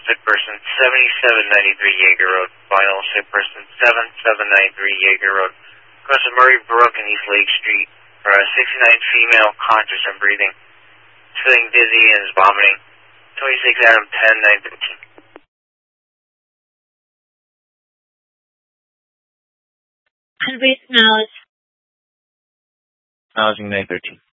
sick person, 7793 Jaeger Road. Final sick person, 7793 Jaeger Road. Across the Murray Brook and East Lake Street. For a 69 female, conscious and breathing. Feeling dizzy and is vomiting. 26 Adam 10 913. Unbreathed mouse. Housing 913.